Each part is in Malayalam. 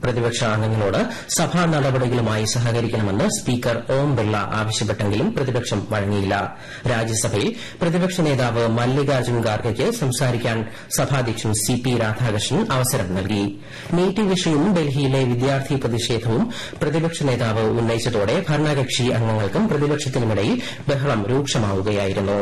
പ്രതിപക്ഷ അംഗങ്ങളോട് സഭാ നടപടികളുമായി സഹകരിക്കണമെന്ന് സ്പീക്കർ ഓം ബിർള ആവശ്യപ്പെട്ടെങ്കിലും പ്രതിപക്ഷം വഴങ്ങിയില്ല. രാജ്യസഭയിൽ പ്രതിപക്ഷ നേതാവ് മല്ലികാർജ്ജുൻ ഖാർഗെയ്ക്ക് സംസാരിക്കാൻ സഭാധ്യക്ഷൻ സി.പി. രാധാകൃഷ്ണൻ അവസരം നൽകി. നീറ്റ് വിഷയവും ഡൽഹിയിലെ വിദ്യാർത്ഥി പ്രതിഷേധവും പ്രതിപക്ഷ നേതാവ് ഉന്നയിച്ചതോടെ ഭരണകക്ഷി അംഗങ്ങൾക്കും പ്രതിപക്ഷത്തിനുമിടയിൽ ബഹളം രൂക്ഷമാവുകയായിരുന്നു.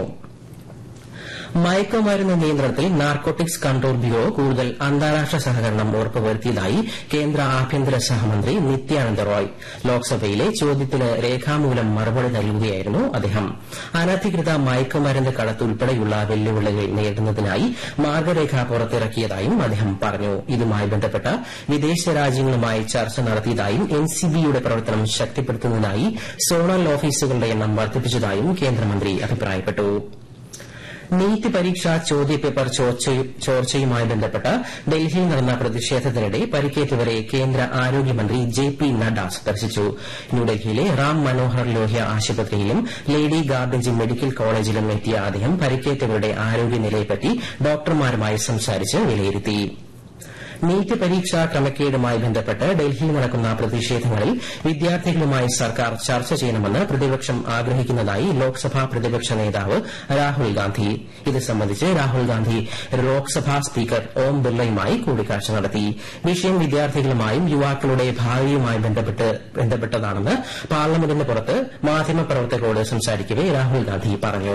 മയക്കുമരുന്ന് നിയന്ത്രണത്തിൽ നാർക്കോട്ടിക്സ് കൺട്രോൾ ബ്യൂറോ കൂടുതൽ അന്താരാഷ്ട്ര സഹകരണം ഉറപ്പുവരുത്തിയതായി കേന്ദ്ര ആഭ്യന്തര സഹമന്ത്രി നിത്യാനന്ദ റോയ്. ലോക്സഭയിലെ ചോദ്യത്തിന് രേഖാമൂലം മറുപടി നൽകുകയായിരുന്നു അദ്ദേഹം. അനധികൃത മയക്കുമരുന്ന് കടത്ത് ഉൾപ്പെടെയുള്ള വെല്ലുവിളികൾ നേരിടുന്നതിനായി മാർഗ്ഗരേഖ പുറത്തിറക്കിയതായും അദ്ദേഹം പറഞ്ഞു. ഇതുമായി ബന്ധപ്പെട്ട് വിദേശ രാജ്യങ്ങളുമായി ചർച്ച നടത്തിയതായും എൻസിബിയുടെ പ്രവർത്തനം ശക്തിപ്പെടുത്തുന്നതിനായി സോണൽ ഓഫീസുകളുടെ എണ്ണം വർദ്ധിപ്പിച്ചതായും കേന്ദ്രമന്ത്രി അഭിപ്രായപ്പെട്ടു. നീറ്റ് പരീക്ഷാ ചോദ്യപേപ്പർ ചോർച്ചയുമായി ബന്ധപ്പെട്ട് ഡൽഹിയിൽ നടന്ന പ്രതിഷേധത്തിനിടെ പരിക്കേറ്റവരെ കേന്ദ്ര ആരോഗ്യമന്ത്രി ജെ.പി. നഡ്ഡ സന്ദർശിച്ചു. ന്യൂഡൽഹിയിലെ റാം മനോഹർ ലോഹ്യ ആശുപത്രിയിലും ലേഡി ഗാർഡൻജ് മെഡിക്കൽ കോളേജിലും എത്തിയ അദ്ദേഹം പരിക്കേറ്റവരുടെ ആരോഗ്യനിലയെപ്പറ്റി ഡോക്ടർമാരുമായി സംസാരിച്ച് വിലയിരുത്തി. നീറ്റ് പരീക്ഷാ ക്രമക്കേടുമായി ബന്ധപ്പെട്ട് ഡൽഹിയിൽ നടക്കുന്ന പ്രതിഷേധങ്ങളിൽ വിദ്യാർത്ഥികളുമായി സർക്കാർ ചർച്ച ചെയ്യണമെന്ന് പ്രതിപക്ഷം ആഗ്രഹിക്കുന്നതായി ലോക്സഭാ പ്രതിപക്ഷ നേതാവ് രാഹുൽ ഗാന്ധി. ഇത് സംബന്ധിച്ച് രാഹുൽ ഗാന്ധി ലോക്സഭാ സ്പീക്കർ ഓം ബിർളയുമായി കൂടിക്കാഴ്ച നടത്തി. വിഷയം വിദ്യാർത്ഥികളുമായും യുവാക്കളുടെ ഭാവിയുമായി ബന്ധപ്പെട്ടതാണെന്ന് പാർലമെന്റിന് പുറത്ത് മാധ്യമപ്രവർത്തകരോട് സംസാരിക്കവെ രാഹുൽ ഗാന്ധി പറഞ്ഞു.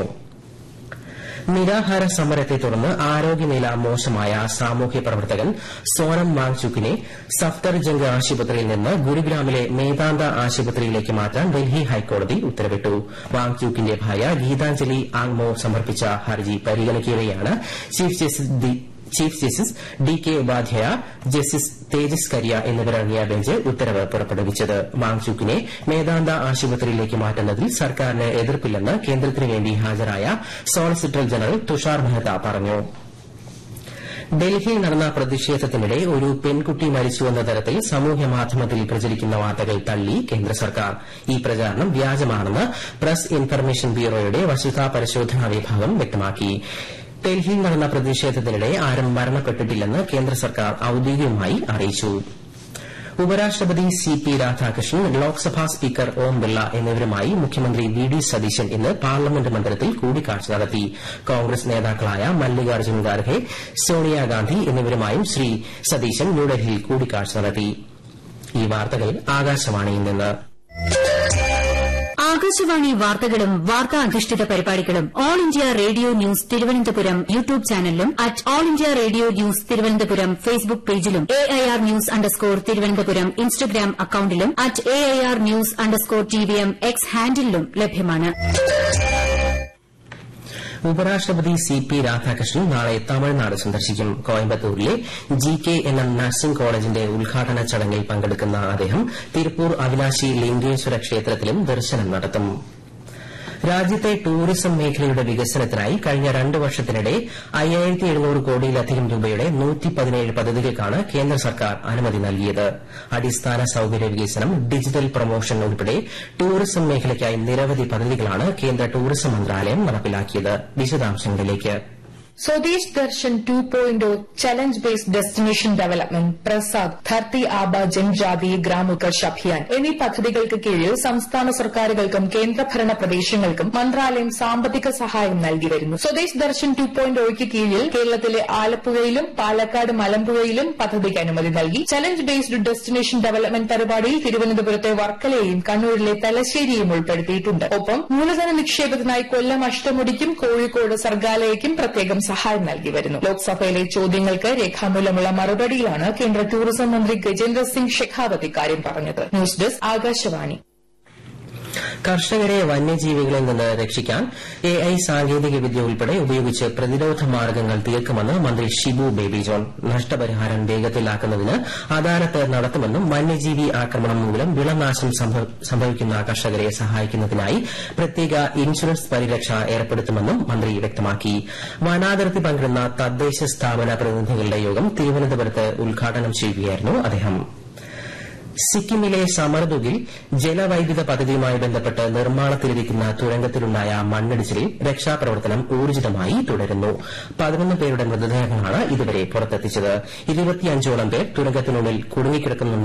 നിരാഹാര സമരത്തെ തുടർന്ന് ആരോഗ്യനില മോശമായ സാമൂഹ്യ പ്രവർത്തകൻ സോനം വാങ്ചുക്കിനെ സഫ്ദർജംഗ് ആശുപത്രിയിൽ നിന്ന് ഗുരുഗ്രാമിലെ മേദാന്ത ആശുപത്രിയിലേക്ക് മാറ്റാൻ ഡൽഹി ഹൈക്കോടതി ഉത്തരവിട്ടു. വാങ്ചുക്കിന്റെ ഭാര്യ ഗീതാഞ്ജലി ആങ്മോ സമർപ്പിച്ച ഹർജി പരിഗണിക്കവെയാണ് chief justice DK. Upadhyaya, justice തേജസ് കരിയ എന്നിവരടങ്ങിയ ബെഞ്ച് ഉത്തരവ് പുറപ്പെടുവിച്ചത്. വാങ്ചുക്കിനെ മേദാന്ത ആശുപത്രിയിലേക്ക് മാറ്റുന്നതിൽ സർക്കാരിന് എതിർപ്പില്ലെന്ന് കേന്ദ്രത്തിനു വേണ്ടി ഹാജരായ സോളിസിറ്റർ ജനറൽ തുഷാർ മെഹ്ത പറഞ്ഞു. ഡൽഹിയിൽ നടന്ന പ്രതിഷേധത്തിനിടെ ഒരു പെൺകുട്ടി മരിച്ചുവെന്ന തരത്തിൽ സമൂഹമാധ്യമത്തിൽ പ്രചരിക്കുന്ന വാർത്തകൾ തള്ളി കേന്ദ്ര സർക്കാർ. ഈ പ്രചാരണം വ്യാജമാണെന്ന് പ്രസ് ഇൻഫർമേഷൻ ബ്യൂറോയുടെ വസ്തുതാ പരിശോധനാ വിഭാഗം വ്യക്തമാക്കി. ഡൽഹിയിൽ നടന്ന പ്രതിഷേധത്തിനിടെ ആരും മരണപ്പെട്ടിട്ടില്ലെന്ന് കേന്ദ്ര സർക്കാർ ഔദ്യോഗികമായി അറിയിച്ചു. ഉപരാഷ്ട്രപതി സി.പി. രാധാകൃഷ്ണൻ, ലോക്സഭാ സ്പീക്കർ ഓം ബിർള എന്നിവരുമായി മുഖ്യമന്ത്രി വി.ഡി. സതീശൻ ഇന്ന് പാർലമെന്റ് മന്ദിരത്തിൽ കൂടിക്കാഴ്ച നടത്തി. കോൺഗ്രസ് നേതാക്കളായ മല്ലികാർജ്ജുൻ ഖാർഗെ, സോണിയാഗാന്ധി എന്നിവരുമായും ശ്രീ സതീശൻ ന്യൂഡൽഹിയിൽ കൂടിക്കാഴ്ച നടത്തി. ഈ വാർത്തകൾ ആകാശവാണിയിൽ നിന്ന്. ആകാശവാണി വാർത്തകളും വാർത്താ അധിഷ്ഠിത പരിപാടികളും all India radio news Thiruvananthapuram YouTube ചാനലിലും at all India radio news Thiruvananthapuram Facebook പേജിലും AIR ന്യൂസ് _ തിരുവനന്തപുരം ഇൻസ്റ്റഗ്രാം അക്കൌണ്ടിലും at AIR news _TVM X ഹാൻഡിലും ലഭ്യമാണ്. ഉപരാഷ്ട്രപതി സി.പി. രാധാകൃഷ്ണൻ നാളെ തമിഴ്നാട് സന്ദർശിക്കും. കോയമ്പത്തൂരിലെ GKNM നഴ്സിംഗ് കോളേജിന്റെ ഉദ്ഘാടന ചടങ്ങിൽ പങ്കെടുക്കുന്ന അദ്ദേഹം തിരുപ്പൂർ അവിനാശി ലിംഗേശ്വര ക്ഷേത്രത്തിലും ദർശനം നടത്തും. രാജ്യത്തെ ടൂറിസം മേഖലയുടെ വികസനത്തിനായി കഴിഞ്ഞ 2 വർഷത്തിനിടെ 5700 കോടിയിലധികം രൂപയുടെ 117 പദ്ധതികൾക്കാണ് കേന്ദ്ര സർക്കാർ അനുമതി നൽകിയത്. അടിസ്ഥാന സൌകര്യ വികസനം, ഡിജിറ്റൽ പ്രൊമോഷൻ ഉൾപ്പെടെ ടൂറിസം മേഖലയ്ക്കായി നിരവധി പദ്ധതികളാണ് കേന്ദ്ര ടൂറിസം മന്ത്രാലയം നടപ്പിലാക്കിയത്. വിശദാംശങ്ങളിലേക്ക്. Swadesh Darshan 2.0 challenge based destination development, Prasad, Dharti Aba Janjati ഗ്രാമോത്കർഷ് Abhiyan എന്നീ പദ്ധതികൾക്ക് കീഴിൽ സംസ്ഥാന സർക്കാരുകൾക്കും കേന്ദ്രഭരണ പ്രദേശങ്ങൾക്കും മന്ത്രാലയം സാമ്പത്തിക സഹായം നൽകി വരുന്നു. സ്വദേശ് ദർശൻ 2.0യ്ക്ക് കീഴിൽ കേരളത്തിലെ ആലപ്പുഴയിലും പാലക്കാട് മലമ്പുഴയിലും പദ്ധതിക്ക് അനുമതി നൽകി. ചലഞ്ച് ബേസ്ഡ് ഡെസ്റ്റിനേഷൻ ഡെവലപ്മെന്റ് പരിപാടിയിൽ തിരുവനന്തപുരത്തെ വർക്കലയെയും കണ്ണൂരിലെ തലശ്ശേരിയും ഉൾപ്പെടുത്തിയിട്ടുണ്ട്. ഒപ്പം മൂലധന നിക്ഷേപത്തിനായി കൊല്ലം അഷ്ടമുടിക്കും കോഴിക്കോട് സർഗാലയയ്ക്കും പ്രത്യേകം സഹായം നൽകി വരുന്നു. ലോക്സഭയിലെ ചോദ്യങ്ങൾക്ക് രേഖാമൂലമുള്ള മറുപടിയിലാണ് കേന്ദ്ര ടൂറിസം മന്ത്രി ഗജേന്ദ്ര സിംഗ് ഷെഖാവത്ത് ഇക്കാര്യം പറഞ്ഞത്. News desk Akashvani. കർഷകരെ വന്യജീവികളിൽ നിന്ന് രക്ഷിക്കാൻ AI സാങ്കേതികവിദ്യ ഉൾപ്പെടെ ഉപയോഗിച്ച് പ്രതിരോധ മാർഗ്ഗങ്ങൾ തീർക്കുമെന്ന് മന്ത്രി ഷിബു ബേബി ജോൺ. നഷ്ടപരിഹാരം വേഗത്തിലാക്കുന്നതിന് അദാലത്ത് നടത്തുമെന്നും വന്യജീവി ആക്രമണം മൂലം വിളനാശം സംഭവിക്കുന്ന കർഷകരെ സഹായിക്കുന്നതിനായി പ്രത്യേക ഇൻഷുറൻസ് പരിരക്ഷ ഏർപ്പെടുത്തുമെന്നും മന്ത്രി വ്യക്തമാക്കി. വനാതിർത്തി പങ്കിടുന്ന തദ്ദേശ സ്ഥാപന പ്രതിനിധികളുടെ യോഗം തിരുവനന്തപുരത്ത് ഉദ്ഘാടനം ചെയ്യുകയായിരുന്നു അദ്ദേഹം. സിക്കിമിലെ സമർദുഗിൽ ജലവൈദ്യുത പദ്ധതിയുമായി ബന്ധപ്പെട്ട് നിർമ്മാണത്തിലിരിക്കുന്ന തുരങ്കത്തിലുണ്ടായ മണ്ണിടിച്ചിലിൽ രക്ഷാപ്രവർത്തനം ഊർജിതമായി തുടരുന്നു. 11 പേരുടെ മൃതദേഹങ്ങളാണ് ഇതുവരെ പുറത്തെത്തിച്ചത്. 25ഓളം പേർ തുരങ്കത്തിനുള്ളിൽ കുടുങ്ങിക്കിടക്കുന്നു.